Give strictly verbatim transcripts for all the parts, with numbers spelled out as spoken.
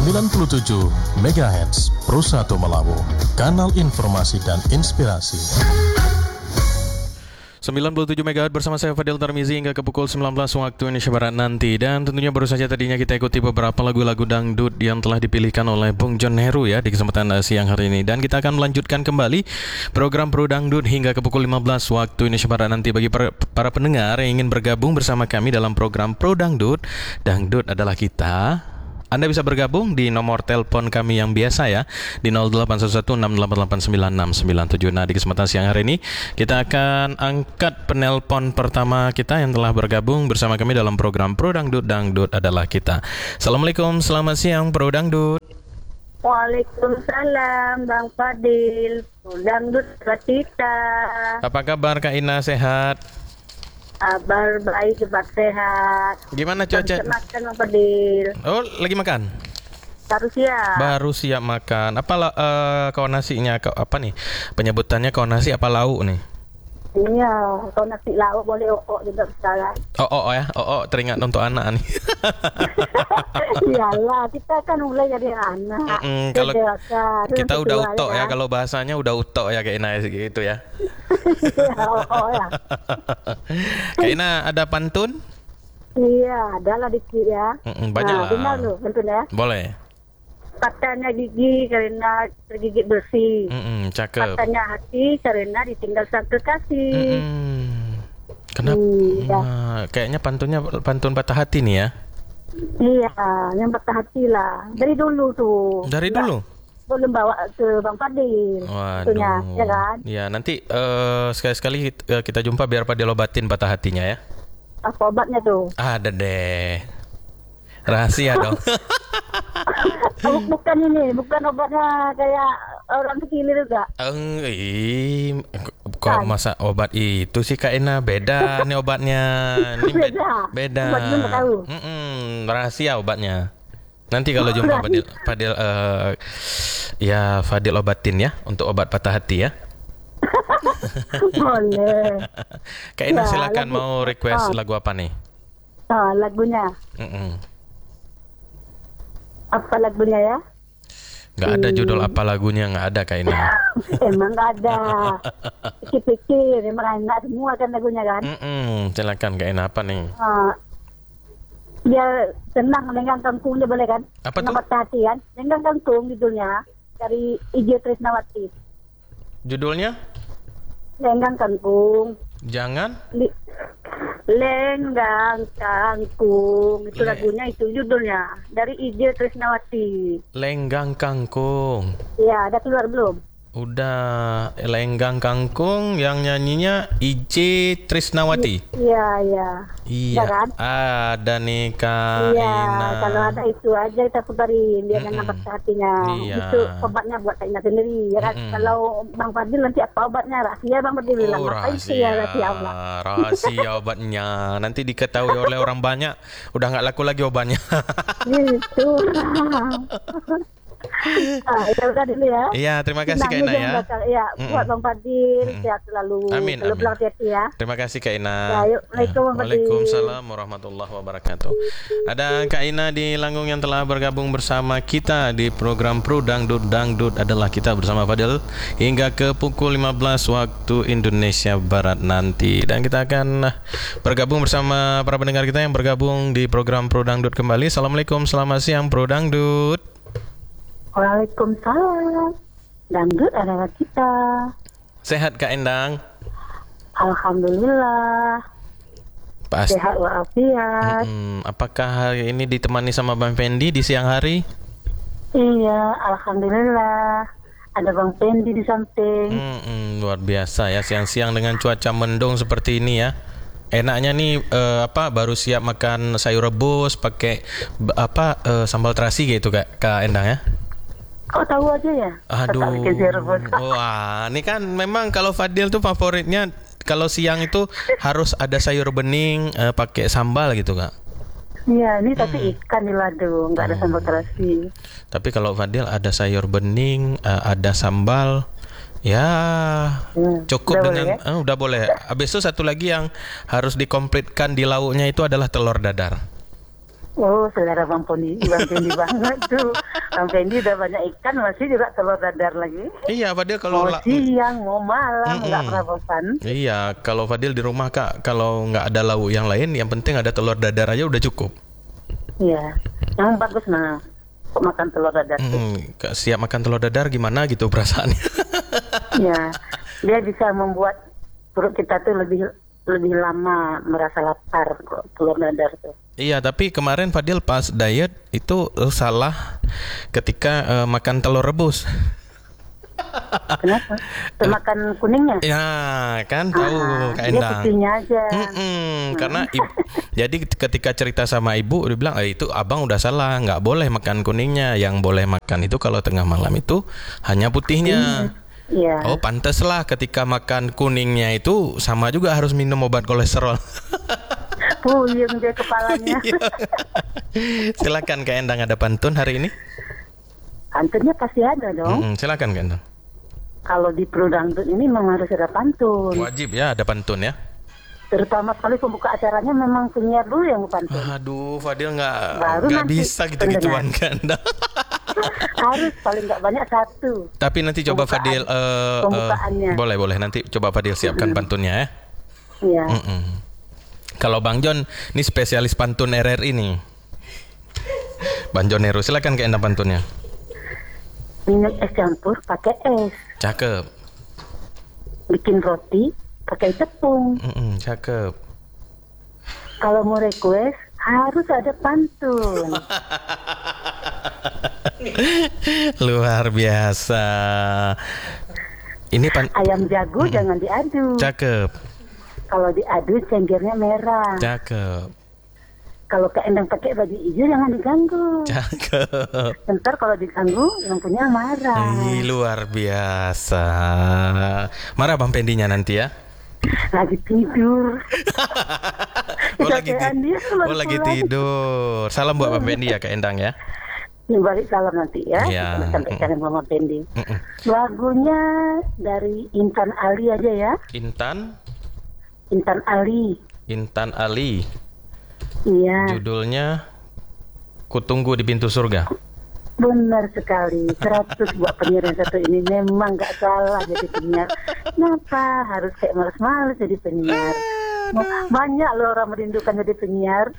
sembilan puluh tujuh megahertz Pro satu Melawu, kanal informasi dan inspirasi. sembilan puluh tujuh megahertz bersama saya Fadil Tarmizi hingga ke pukul sembilan belas waktu Indonesia Barat nanti. Dan tentunya baru saja tadinya kita ikuti beberapa lagu-lagu dangdut yang telah dipilihkan oleh Bung John Heru ya di kesempatan uh, siang hari ini. Dan kita akan melanjutkan kembali program Pro Dangdut hingga ke pukul lima belas waktu Indonesia Barat nanti. Bagi para, para pendengar yang ingin bergabung bersama kami dalam program Pro Dangdut, Dangdut adalah kita, Anda bisa bergabung di nomor telepon kami yang biasa ya, di nol delapan satu satu enam delapan delapan sembilan enam sembilan tujuh. Nah, di kesempatan siang hari ini kita akan angkat penelpon pertama kita yang telah bergabung bersama kami dalam program Pro Dangdut, Dangdut adalah kita. Assalamualaikum, selamat siang Pro Dangdut. Waalaikumsalam Bang Fadil, Pro Dangdut adalah kita. Apa kabar Kak Ina, sehat? Kabar baik, cepat sehat. Gimana cuaca? Makan Bang Fadil. Oh, lagi makan? Baru siap. Baru siap makan. Apa uh, kau nasinya? Kau apa nih? Penyebutannya kau nasi apa lauk nih? Iya, kalau nasi lauk boleh okok juga sekarang. Oh, oh, oh ya, oh, oh, teringat untuk anak nih. Iyalah, kita kan mulai jadi anak. Mm, kalau kita udah utok ya, ya, kalau bahasanya udah utok ya kayak Ina gitu ya. Iya, oh, oh ya. Kayak Ina ada pantun? Iya, adalah dikit ya. Mm, banyak nah, lah. Benar loh, pantun ya. Boleh. Patahnya gigi karena tergigit bersih. Mm-mm, cakep. Patahnya hati karena ditinggal sang kekasih. Mm-mm. Kenapa? Iya. Nah, kayaknya pantunnya pantun patah hati nih ya. Iya, yang patah hati lah. Dari dulu tuh. Dari Nggak, dulu? belum bawa ke Bang Fadil. Tentunya, ya kan? Ya, nanti uh, sekali-sekali kita, kita jumpa biar Fadil obatin patah hatinya ya. Apa obatnya tuh? Ada deh. Rahasia dong. Bukan ini, bukan obatnya kayak orang kecil juga. Eng, kok masa obat itu sih Kak Ina? Beda nih obatnya. Ini beda. Beda. Obatnya nggak tahu. Mm-mm, rahasia obatnya. Nanti kalau jumpa Fadil, Fadil uh, ya Fadil obatin ya untuk obat patah hati ya. Boleh. Kak Ina ya, silakan lagu, mau request oh. lagu apa nih? Oh, lagunya. Mm-mm. Apa lagunya ya? Gak ada judul apa lagunya, gak ada Kak Ina. Emang gak ada. Pikir-pikir, emang enak semua kan lagunya kan? Mm-mm. Silakan Kak Ina, apa nih? Uh, biar senang lenggang kangkungnya boleh kan? Apa tuh? Patah hati kan? Lenggang kangkung judulnya dari Ije Trisnawati. Judulnya? Lenggang kangkung. Jangan? Li- Lenggang kangkung. Itu Le- lagunya, itu judulnya dari Ije Trisnawati. Lenggang kangkung. Ya, ada keluar belum? Udah. Lenggang kangkung yang nyanyinya Ije Trisnawati. Iya, iya. Iya, Ya kan? ada nih Kak Iya, Ina. kalau ada itu aja kita putarin biar Mm-mm. jangan patah hatinya. Iya. Itu obatnya buat Kak Ina sendiri ya kan. Mm-mm. Kalau Bang Fadil nanti apa obatnya? Rahasia Bang Fadil bilang. Oh, Apa itu rahasia, ya rahasia Allah? rahasia obatnya. Nanti diketahui oleh orang banyak, udah nggak laku lagi obatnya. Gitu. Ah, ya udah dulu ya. Iya, terima kasih Kak Ina ya. Ya, buat Bang Fadil Mm-mm. sehat selalu. Amin, Selalu amin. berhati-hati ya. Terima kasih Kak Ina. Ya, yuk. Waalaikumsalam, Bang Fadil. Waalaikumsalam warahmatullahi wabarakatuh. Ada Kak Ina di Langgung yang telah bergabung bersama kita di program Pro Dangdut, Dangdut adalah kita bersama Fadil hingga ke pukul lima belas waktu Indonesia Barat nanti. Dan kita akan bergabung bersama para pendengar kita yang bergabung di program Pro Dangdut kembali. Assalamualaikum, selamat siang Pro Dangdut. Waalaikumsalam. Dangdut adalah kita. Sehat Kak Endang? Alhamdulillah. Pasti. Sehat walafiat. Hmm, apakah hari ini ditemani sama Bang Fendi di siang hari? Iya, alhamdulillah. Ada Bang Fendi di samping. Hmm, hmm, luar biasa ya, siang-siang dengan cuaca mendung seperti ini ya. Enaknya nih eh, apa baru siap makan sayur rebus pakai b- apa eh, sambal terasi gitu Kak, Kak Endang ya. Kok tahu aja ya? Aduh. Tak bikin sayur rebus. Wah, ini kan memang kalau Fadil tuh favoritnya kalau siang itu harus ada sayur bening eh, pakai sambal gitu Kak. Iya, ini tapi ikan di lado, nggak ada Hmm. sambal terasi. Tapi kalau Fadil ada sayur bening, eh, ada sambal, ya Hmm, cukup udah dengan boleh, ya? eh, udah boleh. Habis itu satu lagi yang harus dikomplitkan di lauknya itu adalah telur dadar. Oh, selera Bang Pendi, Bang Pendi banget tuh. Bang Pendi udah banyak ikan, masih juga telur dadar lagi. Iya, Fadil kalau Mau la- siang, mau malam, Mm-mm. nggak pernah bosan. Iya, kalau Fadil di rumah Kak, kalau nggak ada lauk yang lain, yang penting ada telur dadar aja udah cukup. Iya, yang bagus nah, kok makan telur dadar tuh. Hmm, Kak, siap makan telur dadar gimana gitu perasaannya? Iya, dia bisa membuat perut kita tuh lebih lebih lama merasa lapar kok telur dadar tuh. Iya, tapi kemarin Fadil pas diet itu eh, salah ketika eh, makan telur rebus. Kenapa? Makan kuningnya? Ya, kan tahu Ah, Kak dia Endang. putihnya aja. Mm-mm, karena ibu, jadi ketika cerita sama ibu dia bilang eh, itu abang udah salah, nggak boleh makan kuningnya, yang boleh makan itu kalau tengah malam itu hanya putihnya. Iya. Oh, pantas lah ketika makan kuningnya itu sama juga harus minum obat kolesterol. Puyeng dia kepalanya. Iya. Silakan Kak Endang, ada pantun hari ini? Pantunnya pasti ada dong. Mm-mm, silakan Kak Endang. Kalau di Pro Dangdut ini memang harus ada pantun. Wajib ya ada pantun ya. Terutama sekali pembuka acaranya memang penyiar dulu yang pantun. Aduh, Fadil nggak Baru nggak nanti bisa gitu-gituan Kak Endang. Harus paling nggak banyak satu. Tapi nanti coba Pembukaan. Fadil eh, eh, Pembukaannya. boleh boleh nanti coba Fadil siapkan pantunnya ya. Iya. Mm-mm. Kalau Bang John ini spesialis pantun R R I nih. Bang John Heru, silakan Kak Endang pantunnya. Minum es campur pakai es. Cakep. Bikin roti pakai tepung. Mm-mm, cakep. Kalau mau request harus ada pantun. Luar biasa. Ini pan Ayam jago Mm-mm. jangan diadu. Cakep. Kalau diadu cenggernya merah. Cakep. Kalau Kak Endang pakai baju hijau jangan diganggu. Cakep. Ntar kalau diganggu yang punya marah. Ih, luar biasa. Marah Bang Pendinya nanti ya. Lagi tidur. Oh lagi, Kecapean ti- dia keluar oh, lagi pulang. tidur. Salam buat Bang Pendi ya Kak Endang ya. Ini balik salam nanti ya. Iya. Sampai kalian Mama Pendi. Mm-mm. Lagunya dari Intan Ali aja ya. Intan Intan Ali. Intan Ali. Iya. Judulnya Kutunggu di Pintu Surga. Benar sekali. seratus buat penyiar yang satu ini memang nggak salah jadi penyiar. Kenapa harus kayak males-males jadi penyiar? Banyak loh orang merindukan jadi penyiar.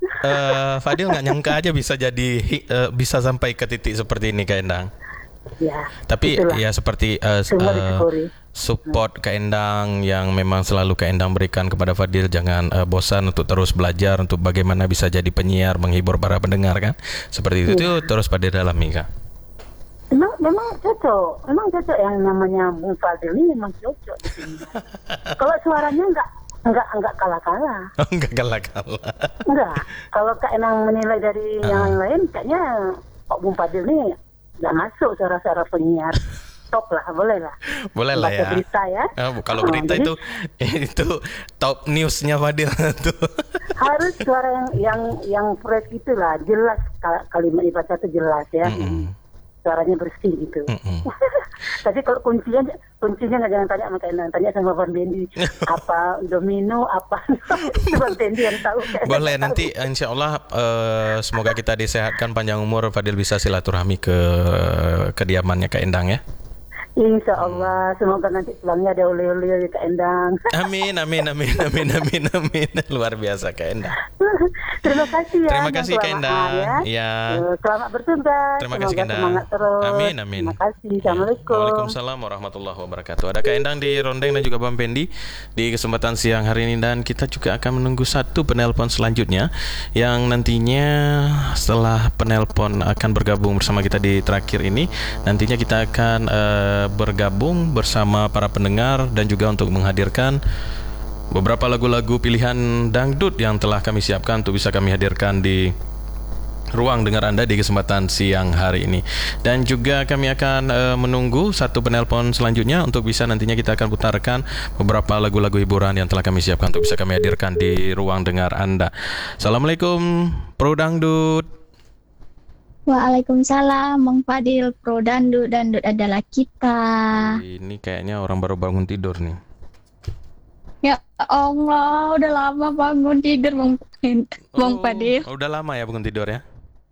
Eh, Fadil nggak nyangka aja bisa jadi eh, bisa sampai ke titik seperti ini Kak Endang. Ya. Tapi itulah. ya seperti eh, Semua eh, disyukuri. support Kak Endang yang memang selalu Kak Endang berikan kepada Fadil, jangan eh, bosan untuk terus belajar untuk bagaimana bisa jadi penyiar menghibur para pendengar kan. Seperti itu, itu terus Fadil dalami Kak. Memang, memang cocok, memang cocok yang namanya Bung Fadil ini memang cocok di sini. Kalau suaranya enggak enggak enggak kalah-kalah. Oh, enggak galak-galak. Enggak. Kalau Kak Enang menilai dari yang lain kayaknya Pak Bung Fadil ini enggak masuk suara-suara penyiar. Top lah, boleh lah. Boleh lah Baca ya. berita ya. Oh, kalau Oh, berita jadi itu itu top newsnya Fadil tuh. harus suara yang yang yang fresh gitu lah, jelas kal- kalimat dibaca itu jelas ya. Mm-mm. Suaranya bersih gitu. Mm-mm. Tapi kalau kuncinya kuncinya nggak jangan tanya sama Kak Endang, tanya sama Bang Bendi. Apa domino apa itu Bang Bendi yang tahu. Kak Endang Boleh tahu. nanti insya Allah eh, semoga kita disehatkan panjang umur, Fadil bisa silaturahmi ke kediamannya Kak Endang ya. Insya Allah, semoga nanti pulangnya ada oleh-oleh Kak Endang. Amin amin amin amin amin amin. Luar biasa Kak Endang. Terima kasih ya. Terima dan kasih, Kak selamat Endang. ya. Iya. Eh, Selamat bertugas. Terima kasih, Semoga Kak Endang. semangat terus. Amin, amin. Terima kasih. Ya. Assalamualaikum. Waalaikumsalam warahmatullahi wabarakatuh. Ada Kak Endang di Rondeng dan juga Bang Pendi di kesempatan siang hari ini, dan kita juga akan menunggu satu penelpon selanjutnya yang nantinya setelah penelpon akan bergabung bersama kita di terakhir ini. Nantinya kita akan eh, bergabung bersama para pendengar dan juga untuk menghadirkan beberapa lagu-lagu pilihan dangdut yang telah kami siapkan untuk bisa kami hadirkan di ruang dengar Anda di kesempatan siang hari ini. Dan juga kami akan uh, menunggu satu penelpon selanjutnya untuk bisa nantinya kita akan putarkan beberapa lagu-lagu hiburan yang telah kami siapkan untuk bisa kami hadirkan di ruang dengar Anda. Assalamualaikum Pro Dangdut. Waalaikumsalam, Bang Fadil. Pro Dangdut, Dangdut adalah kita. Ini kayaknya orang baru bangun tidur nih. Yuk, Allah, udah lama bangun tidur Bang, Bang Oh, Fadil. udah lama ya bangun tidur ya?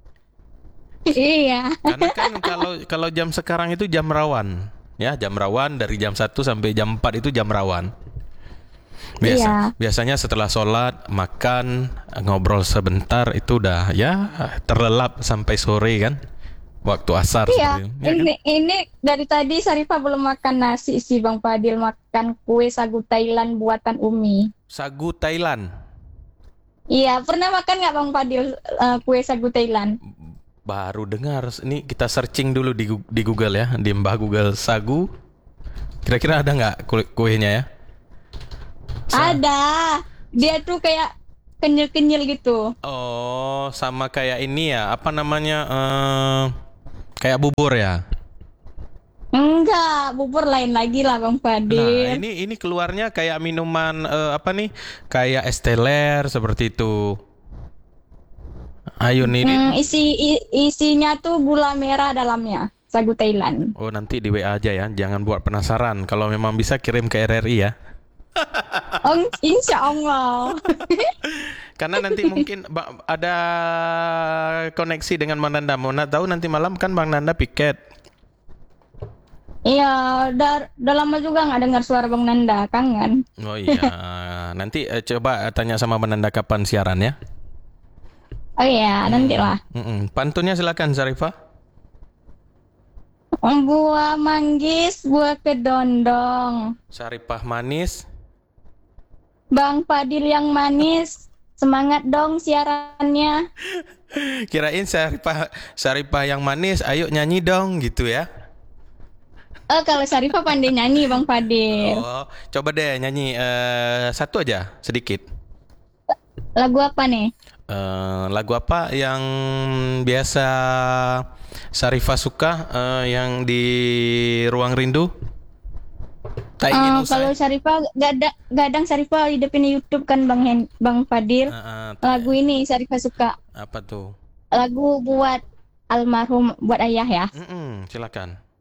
Iya. Karena kan kalau kalau jam sekarang itu jam rawan. Ya, jam rawan dari jam satu sampai jam empat itu jam rawan. Biasa, Iya. biasanya setelah sholat, makan, ngobrol sebentar itu udah ya terlelap sampai sore kan? Waktu asar Iya, seperti itu. Ya kan? ini ini dari tadi Sarifah belum makan nasi sih Bang Fadil, makan kue sagu Thailand buatan Umi. Sagu Thailand. Iya, pernah makan nggak Bang Fadil eh, kue sagu Thailand? Baru dengar. Ini kita searching dulu di Gu- di Google ya, di Mbah Google sagu. Kira-kira ada nggak kue- kuenya ya? Sa- Ada. Dia tuh kayak kenyal-kenyal gitu. Oh, sama kayak ini ya, apa namanya? eh kayak bubur ya. Enggak, bubur lain lagi lah Bang Nah, Fadil. ini ini keluarnya kayak minuman eh, apa nih? Kayak es teler seperti itu. Ayo nih. Hmm, isi i- isinya tuh gula merah dalamnya, sagu Thailand. Oh, nanti di W A aja ya. Jangan buat penasaran. Kalau memang bisa kirim ke R R I ya. Oh, insya Allah. Karena nanti mungkin ba- ada koneksi dengan Bang Nanda. Mau na- tahu nanti malam kan Bang Nanda piket. Iya, udah, udah lama juga nggak dengar suara Bang Nanda, kangen. Oh iya. Nanti eh, coba tanya sama Bang Nanda kapan siaran ya. Oh iya, nanti lah. Mm-mm. Pantunnya silakan Sarifah. Buah manggis, buah kedondong. Sarifah manis. Bang Fadil yang manis, semangat dong siarannya. Kirain Sarifah Sarifah yang manis, ayo nyanyi dong gitu ya. Eh, kalau Sarifah pandai nyanyi Bang Fadil. Oh, coba deh nyanyi eh, satu aja sedikit. Lagu apa nih? Eh, lagu apa yang biasa Sarifah suka eh, yang di Ruang Rindu? Tak ingin Eh, usai. kalau Sarifah gadang, gadang Sarifah hidupin YouTube kan Bang Hen, Bang Fadil. Eh, eh, tak- Lagu ini Sarifah suka. apa tuh? Lagu buat almarhum, buat ayah ya. Mm-mm, silakan.